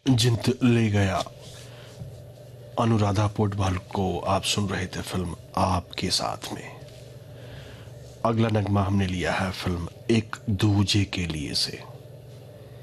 जिंद ले गया। अनुराधा पोडवाल को आप सुन रहे थे फिल्म आपके साथ में। अगला नगमा हमने लिया है फिल्म एक दूजे के लिए से।